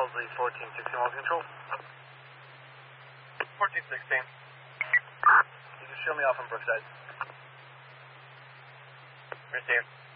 Wellesley 1416 Wells Control. 1416. You can show me off on Brookside. Received.